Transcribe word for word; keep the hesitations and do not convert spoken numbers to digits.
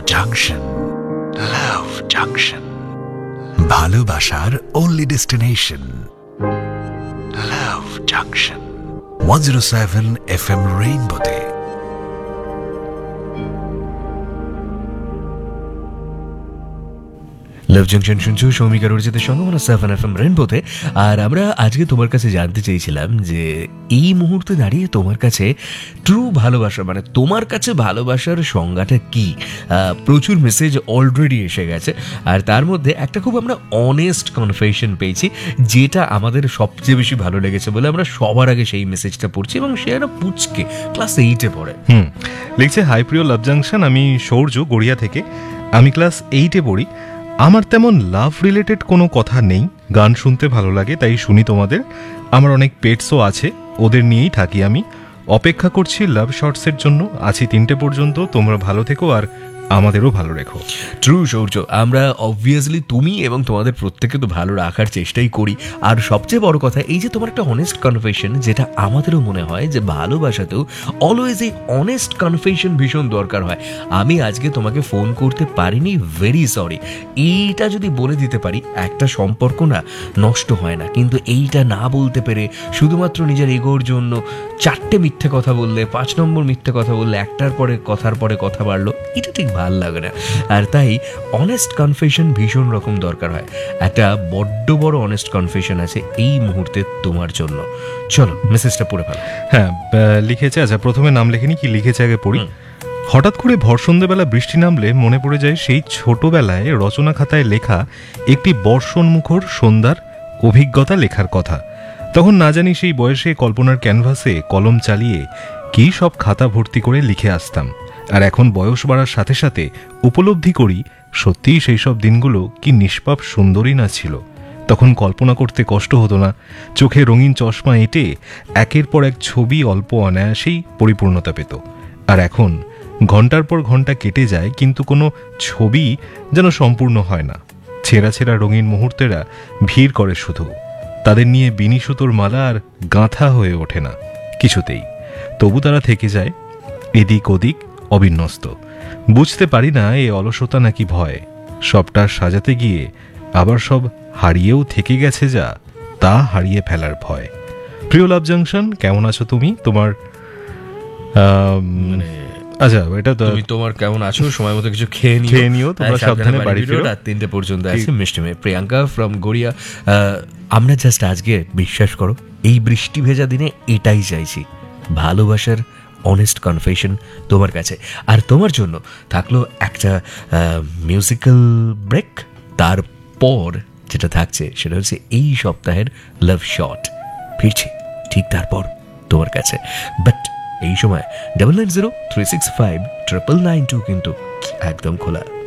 Junction, লাভ junction, ভালোবাসার only destination, লাভ junction, one oh seven F M রেইনবোতে। লাভ junction শুনছো সৌমিক আর অরিজিতের সঙ্গে মানে সেভেন এফ এম রেইনবোতে। আর আমরা আজকে তোমার কাছে জানতে চেয়েছিলাম যে এই মুহূর্তে দাঁড়িয়ে তোমার কাছে ট্রু ভালোবাসা মানে তোমার কাছে ভালোবাসার সংজ্ঞাটা কি। প্রচুর মেসেজ অলরেডি এসে গেছে, আর তার মধ্যে একটা খুব আমরা অনেস্ট কনফেশন পেয়েছি, যেটা আমাদের সবচেয়ে বেশি ভালো লেগেছে বলে আমরা সবার আগে সেই মেসেজটা পড়ছি। এবং সে একটা পুচকে ক্লাস এইটে পড়ে। হুম লিখছে, হাই প্রিয় লাভ জাংশন, আমি সৌর্য গড়িয়া থেকে। আমি ক্লাস এইটে পড়ি। আমার তেমন লাভ রিলেটেড কোনো কথা নেই, গান শুনতে ভালো লাগে তাই শুনি তোমাদের। আমার অনেক পেটসও আছে, ওদের নিয়েই থাকি আমি। অপেক্ষা করছি লাভ শর্টসের জন্য। আছি তিনটে পর্যন্ত। তোমরা ভালো থেকো আর আমাদেরও ভালো রেখো। ট্রু সৌর্য, আমরা অবভিয়াসলি তুমি এবং তোমাদের প্রত্যেকে তো ভালো রাখার চেষ্টাই করি। আর সবচেয়ে বড় কথা এই যে তোমার একটা অনেস্ট কনফেশন, যেটা আমাদেরও মনে হয় যে ভালোবাসাতেও অলওয়েজ এই অনেস্ট কনফেশন ভীষণ দরকার হয়। আমি আজকে তোমাকে ফোন করতে পারিনি, ভেরি সরি, এইটা যদি বলে দিতে পারি একটা সম্পর্ক না নষ্ট হয় না। কিন্তু এইটা না বলতে পেরে শুধুমাত্র নিজের এগোর জন্য চারটে মিথ্যে কথা বললে, পাঁচ নম্বর মিথ্যে কথা বললে, একটার পরে কথার পরে কথা বাড়লো, এটা ঠিক ভাল লাগে না। আর তাই অনেস্ট কনফেশন ভীষণ রকম দরকার হয়। একটা বড্ড বড় অনেস্ট কনফেশন আছে এই মুহূর্তে তোমার জন্য। চলো মেসেজটা পড়ে ফেলো। হ্যাঁ লিখেছে, আচ্ছা প্রথমে নাম লেখেনি, কি লিখেছে আগে পড়ি। হঠাৎ করে ভর সন্ধ্যেবেলা বৃষ্টি নামলে মনে পড়ে যায় সেই ছোটবেলায় রচনা খাতায় লেখা একটি বর্ষণমুখর সন্ধ্যার অভিজ্ঞতা লেখার কথা। তখন না জানি সেই বয়সে কল্পনার ক্যানভাসে কলম চালিয়ে কি সব খাতা ভর্তি করে লিখে আসতাম। আর এখন বয়স বাড়ার সাথে সাথে উপলব্ধি করি সত্যিই সেই সব দিনগুলো কি নিষ্পাপ সুন্দরী না ছিল। তখন কল্পনা করতে কষ্ট হতো না, চোখে রঙিন চশমা এঁটে একের পর এক ছবি অল্প অনায়াসেই পরিপূর্ণতা পেত। আর এখন ঘন্টার পর ঘন্টা কেটে যায় কিন্তু কোনো ছবি যেন সম্পূর্ণ হয় না। ছেঁড়া ছেঁড়া রঙিন মুহূর্তেরা ভিড় করে শুধু, তাদের নিয়ে বিনি সুতোর মালা আর গাঁথা হয়ে ওঠে না কিছুতেই। তবু তারা থেকে যায় এদিক ওদিক অবিন্যস্ত। বুঝতে পারি না এ অলসতা নাকি ভয়, সবটা সাজাতে গিয়ে আবার সব হারিয়েও থেকে গেছে যা, তা হারিয়ে ফেলার ভয়। প্রিয় লাভ জাংশন, কেমন আছো তুমি? তোমার আচ্ছা এটা তো তুমি তোমার কেমন আছো, সময় মতো কিছু খেয়ে নিও খেয়ে নিও তোমরা সাবধানে বাড়ি ফিরো। রাত তিনটে পর্যন্ত আছে মিষ্টি মেয়ে প্রিয়াঙ্কা ফ্রম গড়িয়া। আমরা জাস্ট আজকে বিশ্বাস করো এই বৃষ্টি ভেজা দিনে এটাই চাইছি, ভালোবাসার অনেস্ট কনফেশন তোমার কাছে। আর তোমার জন্য থাকলো একটা মিউজিক্যাল ব্রেক, তারপর যেটা থাকছে সেটা হচ্ছে এই সপ্তাহের লাভ শট। ফিরছি ঠিক তারপর তোমার কাছে, বাট এই সময় double nine zero three six five triple nine two কিন্তু একদম খোলা।